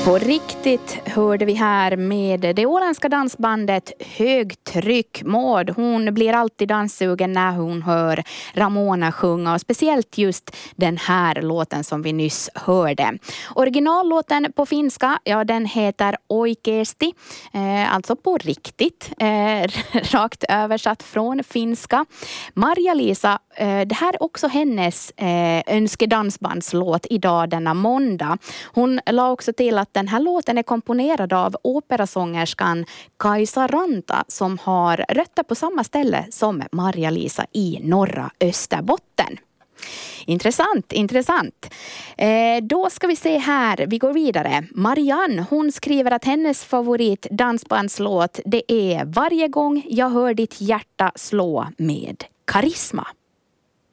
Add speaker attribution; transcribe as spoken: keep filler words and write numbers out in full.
Speaker 1: På riktigt hörde vi här med det åländska dansbandet Högtryck. Maud, hon blir alltid danssugen när hon hör Ramona sjunga, och speciellt just den här låten som vi nyss hörde. Originallåten på finska, ja, den heter Oikeesti, eh, alltså på riktigt, eh, rakt översatt från finska. Marja-Liisa, eh, det här är också hennes eh, önskedansbandslåt idag denna måndag. Hon la också till att den här låten är komponerad av operasångerskan Kaisa Ranta, som har rötter på samma ställe som Marja-Liisa i norra Österbotten. Intressant, intressant. Eh, då ska vi se här, vi går vidare. Marianne, hon skriver att hennes favorit dansbandslåt, det är Varje gång jag hör ditt hjärta slå med Karisma.